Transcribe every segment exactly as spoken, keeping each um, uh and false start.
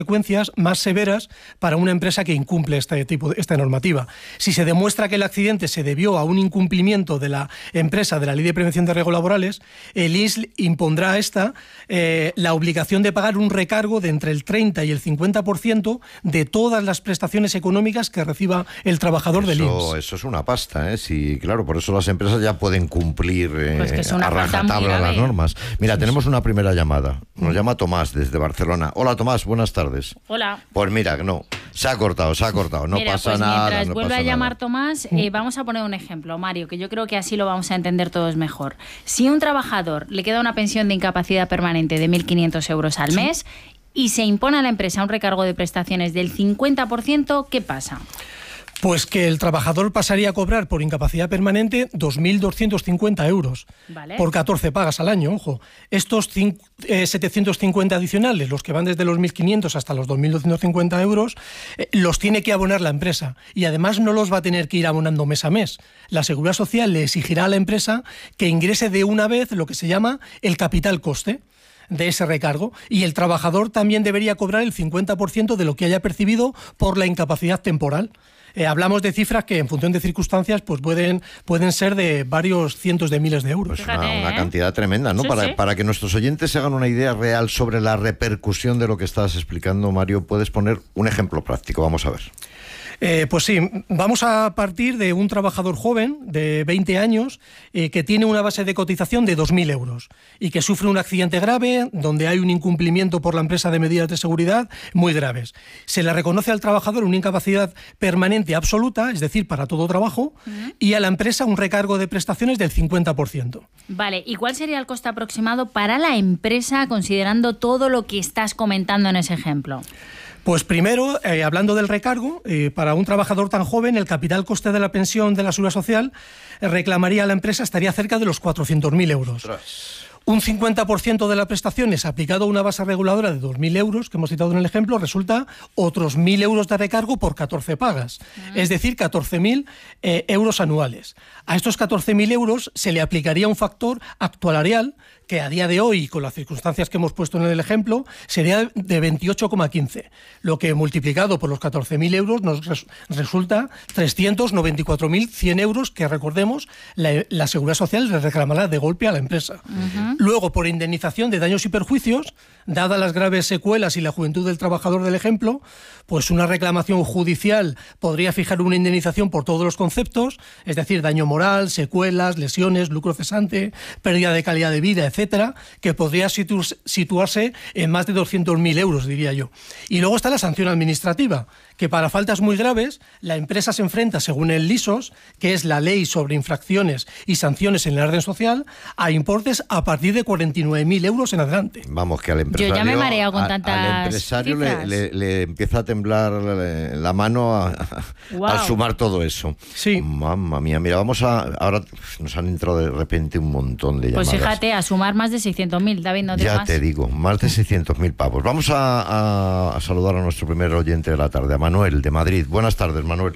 consecuencias más severas para una empresa que incumple este tipo de, esta normativa. Si se demuestra que el accidente se debió a un incumplimiento de la empresa de la Ley de Prevención de Riesgos Laborales, el I S L impondrá a esta eh, la obligación de pagar un recargo de entre el treinta y el cincuenta por ciento de todas las prestaciones económicas que reciba el trabajador eso, del I M S S. Eso es una pasta, ¿eh? Sí, claro, por eso las empresas ya pueden cumplir eh, pues que es una a rajatabla las normas. Mira, tenemos una primera llamada. Nos llama Tomás desde Barcelona. Hola, Tomás, buenas tardes. Hola. Pues mira, no, se ha cortado, se ha cortado, no Mira, pasa pues nada. Mientras no vuelve pasa a llamar nada. Tomás, eh, vamos a poner un ejemplo, Mario, que yo creo que así lo vamos a entender todos mejor. Si a un trabajador le queda una pensión de incapacidad permanente de mil quinientos euros al mes y se impone a la empresa un recargo de prestaciones del cincuenta por ciento, ¿qué pasa? Pues que el trabajador pasaría a cobrar por incapacidad permanente dos mil doscientos cincuenta euros Vale. por catorce pagas al año, ojo. Estos eh, setecientos cincuenta adicionales, los que van desde los mil quinientos hasta los dos mil doscientos cincuenta euros, eh, los tiene que abonar la empresa y además no los va a tener que ir abonando mes a mes. La Seguridad Social le exigirá a la empresa que ingrese de una vez lo que se llama el capital coste de ese recargo, y el trabajador también debería cobrar el cincuenta por ciento de lo que haya percibido por la incapacidad temporal. Eh, hablamos de cifras que en función de circunstancias pues pueden, pueden ser de varios cientos de miles de euros. Pues una, una cantidad tremenda, ¿no? Sí, para, sí. para que nuestros oyentes se hagan una idea real sobre la repercusión de lo que estás explicando, Mario, puedes poner un ejemplo práctico. Vamos a ver. Eh, pues sí, vamos a partir de un trabajador joven de veinte años eh, que tiene una base de cotización de dos mil euros y que sufre un accidente grave donde hay un incumplimiento por la empresa de medidas de seguridad muy graves. Se le reconoce al trabajador una incapacidad permanente absoluta, es decir, para todo trabajo, uh-huh. y a la empresa un recargo de prestaciones del cincuenta por ciento. Vale, ¿y cuál sería el coste aproximado para la empresa considerando todo lo que estás comentando en ese ejemplo? Pues primero, eh, hablando del recargo, eh, para un trabajador tan joven, el capital coste de la pensión de la Seguridad Social eh, reclamaría a la empresa, estaría cerca de los cuatrocientos mil euros. Ostras. Un cincuenta por ciento de las prestaciones aplicado a una base reguladora de dos mil euros, que hemos citado en el ejemplo, resulta otros mil euros de recargo por catorce pagas, uh-huh. es decir, catorce mil eh, euros anuales. A estos catorce mil euros se le aplicaría un factor actuarial que a día de hoy, con las circunstancias que hemos puesto en el ejemplo, sería de veintiocho coma quince, lo que multiplicado por los catorce mil euros nos res- resulta trescientos noventa y cuatro mil cien euros que, recordemos, la, la Seguridad Social le reclamará de golpe a la empresa. Uh-huh. Luego, por indemnización de daños y perjuicios, dadas las graves secuelas y la juventud del trabajador del ejemplo, pues una reclamación judicial podría fijar una indemnización por todos los conceptos, es decir, daño moral, secuelas, lesiones, lucro cesante, pérdida de calidad de vida, etcétera, que podría situ- situarse en más de doscientos mil euros, diría yo. Y luego está la sanción administrativa, que para faltas muy graves, la empresa se enfrenta, según el L I S O S, que es la Ley sobre Infracciones y Sanciones en el Orden Social, a importes a partir de cuarenta y nueve mil euros en adelante. Vamos, que al empresario, yo ya me he mareado con a, tantas al empresario le, le, le empieza a temblar la, la mano a, wow. al sumar todo eso. Sí. Mamma mía, mira, vamos a... Ahora nos han entrado de repente un montón de llamadas. Pues fíjate, a sumar más de seiscientos mil, David, no te Ya más. te digo, más de seiscientos mil pavos. Vamos a, a, a saludar a nuestro primer oyente de la tarde, a Manuel, de Madrid. Buenas tardes, Manuel.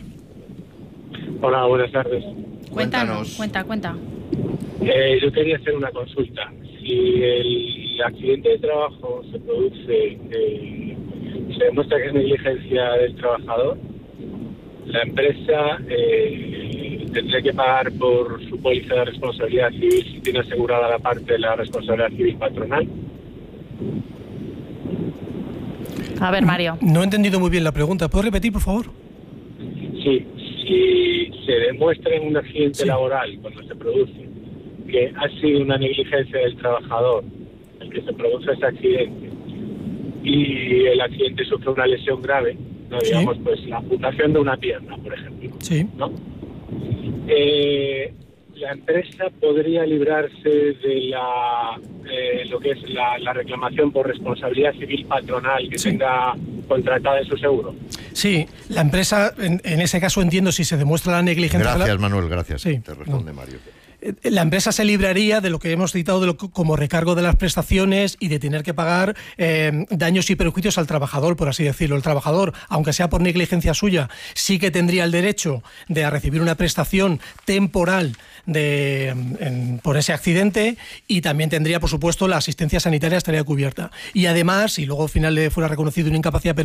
Hola, buenas tardes. Cuéntanos, cuenta, cuenta. Eh, yo quería hacer una consulta. Si el accidente de trabajo se produce, eh, se demuestra que es negligencia del trabajador, la empresa eh, tendría que pagar por su póliza de responsabilidad civil si tiene asegurada la parte de la responsabilidad civil patronal. A ver, Mario. No he entendido muy bien la pregunta. ¿Puedes repetir, por favor? Sí, si se demuestra en un accidente sí. laboral, cuando se produce, que ha sido una negligencia del trabajador el que se produce ese accidente y el accidente sufre una lesión grave, ¿no? Sí. Digamos, pues la amputación de una pierna, por ejemplo, sí. ¿no? Eh, la empresa podría librarse de la eh, lo que es la, la reclamación por responsabilidad civil patronal que sí. tenga contratada en su seguro. Sí, la empresa, en, en ese caso entiendo, si se demuestra la negligencia... Gracias, Manuel, gracias. Sí. Te responde no. Mario. la empresa se libraría de lo que hemos citado de lo, como recargo de las prestaciones y de tener que pagar eh, daños y perjuicios al trabajador, por así decirlo. El trabajador, aunque sea por negligencia suya, sí que tendría el derecho de recibir una prestación temporal de, en, por ese accidente, y también tendría, por supuesto, la asistencia sanitaria estaría cubierta. Y además, si luego al final le fuera reconocido una incapacidad